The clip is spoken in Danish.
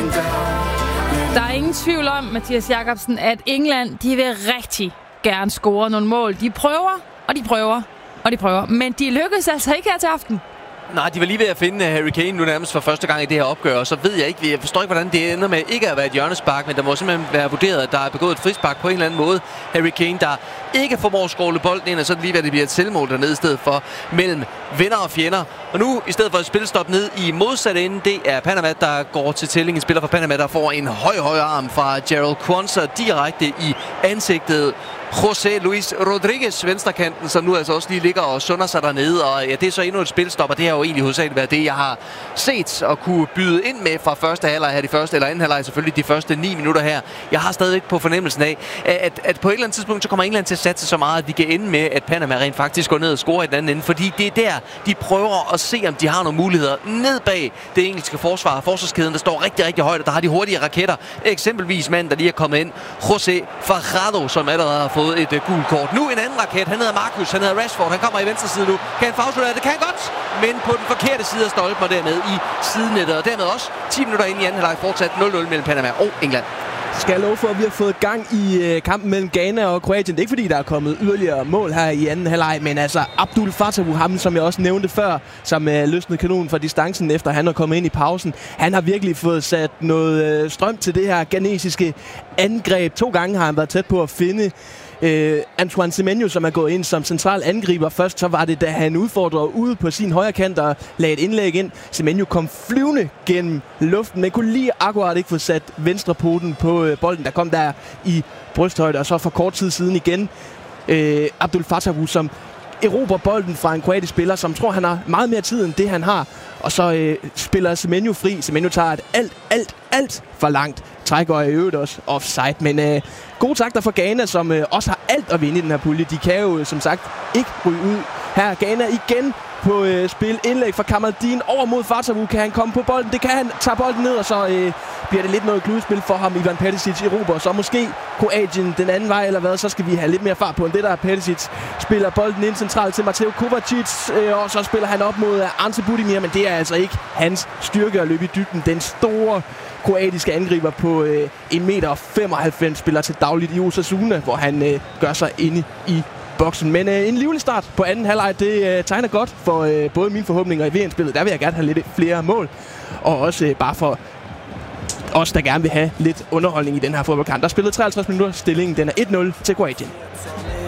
Der er ingen tvivl om, Mathias Jakobsen, at England, de vil rigtig gerne score nogle mål. De prøver, og de prøver, og de prøver. Men de lykkes altså ikke her til aften. Nej, de var lige ved at finde Harry Kane nu nærmest for første gang i det her opgør, og så ved jeg forstår ikke, hvordan det ender med ikke at være et hjørnespark, men der må simpelthen være vurderet, at der er begået et frispark på en eller anden måde. Harry Kane, der ikke formår at skåle bolden ind, og så lige ved, at det bliver et selvmål dernede i stedet for mellem venner og fjender. Og nu, i stedet for et spilstop ned i modsatte ende, det er Panama, der går til tælling. En spiller fra Panama, der får en høj arm fra Gerald Quansah direkte i ansigtet. José Luis Rodríguez, venstrekanten, som nu altså også lige ligger og sunder sig dernede. Og ja, det er så endnu et spilstop, og det har jo egentlig hovedsageligt været det, jeg har set og kunne byde ind med fra første halvleg her, de første, eller anden halvleg selvfølgelig de første 9 minutter her. Jeg har stadigvæk på fornemmelsen af, at på et eller andet tidspunkt, så kommer England til at satse så meget, at de kan ende med, at Panama rent faktisk går ned og scorer i den anden ende. Fordi det er der, de prøver at se, om de har nogle muligheder ned bag det engelske forsvar. Forsvarskæden, der står rigtig, rigtig højt, og der har de hurtige raketter. Eksempelvis manden, der lige er kommet ind, José Farrado, som allerede har fået et gult kort. Nu en anden raket. Han hedder Marcus, han hedder Rashford. Han kommer i venstre side nu. Kan han afslutte det? Kan han godt, men på den forkerte side af stolpen og dermed i sidenettet. Og dermed også 10 minutter ind i anden halvleg fortsat 0-0 mellem Panama og England. Skal jeg love for, at vi har fået gang i kampen mellem Ghana og Kroatien. Det er ikke fordi, der er kommet yderligere mål her i anden halvleg, men altså Abdul Fattah, ham som jeg også nævnte før, som løsnede kanonen fra distancen efter han er kommet ind i pausen. Han har virkelig fået sat noget strøm til det her ghanesiske angreb. 2 gange har han været tæt på at finde Antoine Semenyo, som er gået ind som central angriber. Først så var det, da han udfordrede ude på sin højre kant og lagde et indlæg ind. Semenyo kom flyvende gennem luften, men kunne lige akkurat ikke få sat venstrepoten på bolden, der kom der i brysthøjde. Og så for kort tid siden igen Abdul Fattah, som erobrer bolden fra en kroatisk spiller, som tror, han har meget mere tid end det, han har. Og så spiller Semenyo fri. Semenyo tager et alt for langt træk, og i øvrigt også offside. Men gode takter for Ghana, som også har alt at vinde i den her pulje. De kan jo som sagt ikke ryge ud. Her Ghana igen på spil. Indlæg fra Kamaldeen over mod Fattah. Kan han komme på bolden? Det kan han. Tager bolden ned, og så bliver det lidt noget kludespil for ham. Ivan Perisic i Europa. Så måske Kroatien den anden vej, eller hvad? Så skal vi have lidt mere fart på end det der. Perisic spiller bolden ind centralt til Mateo Kovacic, og så spiller han op mod Ante Budimir, men det er altså ikke hans styrke at løbe i dybden. Den store kroatiske angriber på 1,95 meter spiller til dagligt i Osasuna, hvor han gør sig inde i boksen. Men en livlig start på anden halvleg, det tegner godt for både mine forhåbninger i VM-spillet. Der vil jeg gerne have lidt flere mål, og også bare for os, der gerne vil have lidt underholdning i den her fodboldkamp. Der spillet 53 minutter, stillingen den er 1-0 til Kroatien.